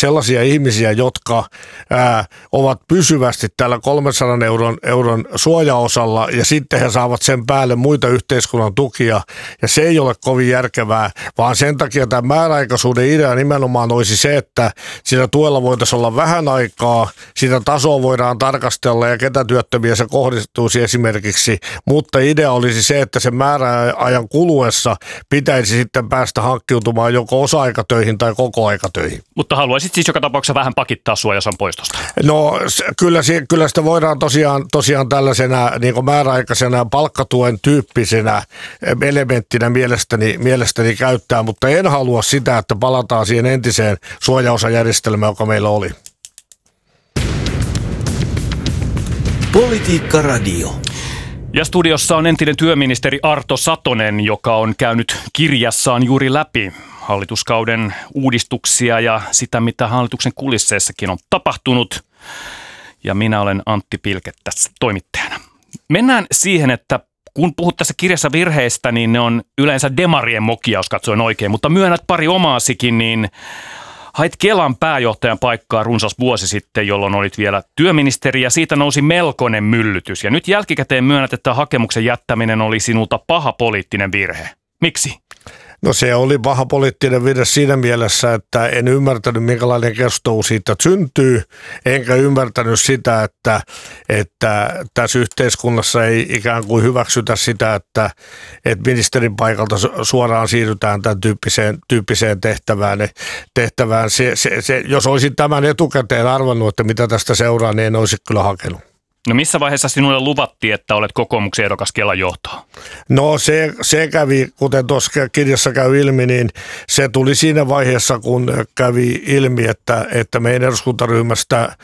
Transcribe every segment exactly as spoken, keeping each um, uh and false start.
sellaisia ihmisiä, jotka ää, ovat pysyvästi tällä kolmensadan euron, euron suojaosalla ja sitten he saavat sen päälle muita yhteiskunnan tukia ja se ei ole kovin järkevää, vaan sen takia tämä määräaikaisuuden idea nimenomaan olisi se, että sillä tuella voitaisiin olla vähän aikaa, sitä tasoa voidaan tarkastella ja ketä työttömiä se kohdistuisi esimerkiksi, mutta idea olisi se, että sen määräajan kuluessa pitäisi sitten päästä hankkiutumaan joko osa-aikatöihin tai kokoaikatöihin. Mutta haluaisit siis joka tapauksessa vähän pakittaa suojaosan poistosta? No kyllä, kyllä sitä voidaan tosiaan, tosiaan tällaisena niin kuin määräaikaisena palkkatuen tyyppisenä elementtinä mielestäni, mielestäni käyttää, mutta en halua sitä, että palataan siihen entiseen suojaosajärjestelmään, joka meillä oli. Politiikka Radio. Ja studiossa on entinen työministeri Arto Satonen, joka on käynyt kirjassaan juuri läpi hallituskauden uudistuksia ja sitä, mitä hallituksen kulisseissakin on tapahtunut. Ja minä olen Antti Pilke tässä toimittajana. Mennään siihen, että kun puhut tässä kirjassa virheistä, niin ne on yleensä demarien mokia, jos katsoin oikein, mutta myönnät pari omaasikin, niin hait Kelan pääjohtajan paikkaa runsas vuosi sitten, jolloin olit vielä työministeri ja siitä nousi melkoinen myllytys. Ja nyt jälkikäteen myönnät, että hakemuksen jättäminen oli sinulta paha poliittinen virhe. Miksi? No se oli paha poliittinen virhe siinä mielessä, että en ymmärtänyt minkälainen keskustelu siitä syntyy, enkä ymmärtänyt sitä, että, että tässä yhteiskunnassa ei ikään kuin hyväksytä sitä, että, että ministerin paikalta suoraan siirrytään tämän tyyppiseen, tyyppiseen tehtävään. tehtävään. Se, se, se, jos olisin tämän etukäteen arvannut, että mitä tästä seuraa, niin en olisi kyllä hakenut. No missä vaiheessa sinulle luvattiin, että olet kokoomuksen ehdokas Kelan johtoon? No se, se kävi, kuten tuossa kirjassa käy ilmi, niin se tuli siinä vaiheessa, kun kävi ilmi, että, että meidän eduskuntaryhmästä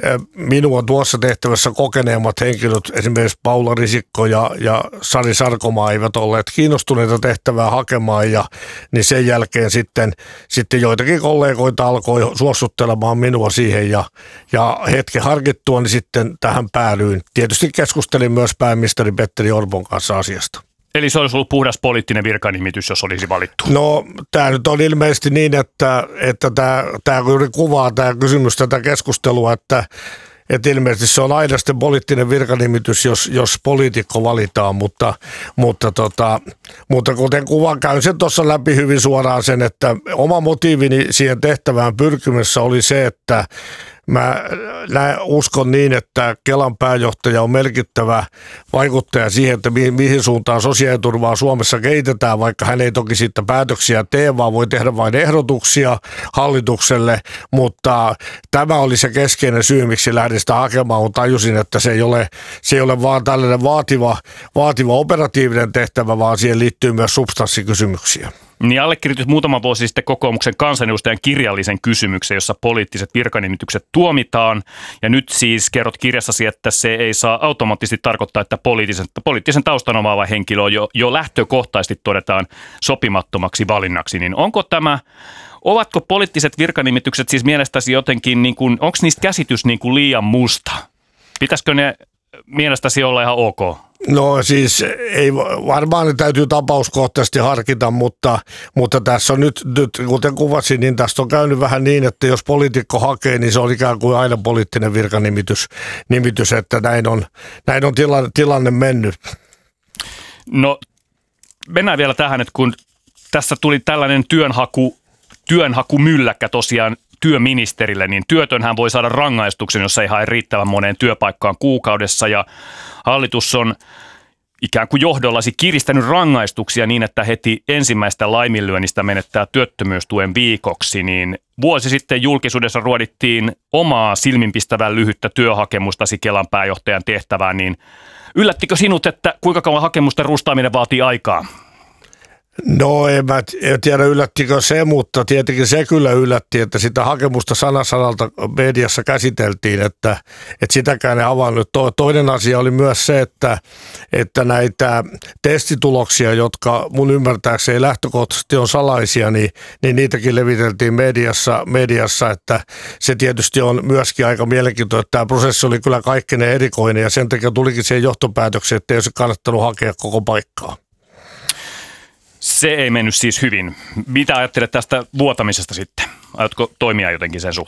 minua tuossa tehtävässä kokeneemmat henkilöt, esimerkiksi Paula Risikko ja, ja Sari Sarkomaa eivät olleet kiinnostuneita tehtävää hakemaan, ja niin sen jälkeen sitten, sitten joitakin kollegoita alkoi suostuttelemaan minua siihen, ja, ja hetken harkittua niin sitten tähän päälle. Tietysti keskustelin myös pääministeri Petteri Orpon kanssa asiasta. Eli se olisi ollut puhdas poliittinen virkanimitys, jos olisi valittu? No tämä nyt on ilmeisesti niin, että, että tämä, tämä juuri kuvaa tämä kysymys tätä keskustelua, että, että ilmeisesti se on aidosti poliittinen virkanimitys, jos, jos poliitikko valitaan, mutta, mutta, tota, mutta kuten kuvan käyn sen tuossa läpi hyvin suoraan sen, että oma motiivini siihen tehtävään pyrkimässä oli se, että mä uskon niin, että Kelan pääjohtaja on merkittävä vaikuttaja siihen, että mihin suuntaan sosiaaliturvaa Suomessa kehitetään, vaikka hän ei toki siitä päätöksiä tee, vaan voi tehdä vain ehdotuksia hallitukselle, mutta tämä oli se keskeinen syy, miksi lähdin sitä hakemaan, mutta tajusin, että se ei ole, se ei ole vaan tällainen vaativa, vaativa operatiivinen tehtävä, vaan siihen liittyy myös substanssikysymyksiä. Niin allekirjoitus muutama vuosi sitten kokoomuksen kansanedustajan kirjallisen kysymyksen, jossa poliittiset virkanimitykset tuomitaan. Ja nyt siis kerrot kirjassasi, että se ei saa automaattisesti tarkoittaa, että poliittisen, poliittisen taustan omaava henkilö jo, jo lähtökohtaisesti todetaan sopimattomaksi valinnaksi. Niin onko tämä, ovatko poliittiset virkanimitykset siis mielestäsi jotenkin, niin kuin, onko niistä käsitys niin kuin liian musta? Pitäisikö ne mielestäsi olla ihan ok? No siis ei, varmaan ne täytyy tapauskohtaisesti harkita, mutta, mutta tässä on nyt, nyt, kuten kuvasin, niin tästä on käynyt vähän niin, että jos poliitikko hakee, niin se on ikään kuin aina poliittinen virkanimitys, nimitys, että näin on, näin on tilanne, tilanne mennyt. No mennään vielä tähän, että kun tässä tuli tällainen työnhaku, työnhakumylläkkä tosiaan työministerille, niin työtönhän voi saada rangaistuksen, jos ei hae riittävän moneen työpaikkaan kuukaudessa, ja hallitus on ikään kuin johdollasi kiristänyt rangaistuksia niin, että heti ensimmäistä laiminlyönnistä menettää työttömyystuen viikoksi, niin vuosi sitten julkisuudessa ruodittiin omaa silminpistävän lyhyttä työhakemustasi Kelan pääjohtajan tehtävään, niin yllättikö sinut, että kuinka kauan hakemusten rustaaminen vaatii aikaa? No en mä tiedä yllättikö se, mutta tietenkin se kyllä yllätti, että sitä hakemusta sana sanalta mediassa käsiteltiin, että, että sitäkään ei avannut. Toinen asia oli myös se, että, että näitä testituloksia, jotka mun ymmärtääkseni lähtökohtaisesti on salaisia, niin, niin niitäkin leviteltiin mediassa, mediassa, että se tietysti on myöskin aika mielenkiintoinen, että tämä prosessi oli kyllä kaikkein erikoinen ja sen takia tulikin siihen johtopäätökseen, että ei olisi kannattanut hakea koko paikkaa. Se ei mennyt siis hyvin. Mitä ajattelet tästä vuotamisesta sitten? Aiotko toimia jotenkin sen suhteen?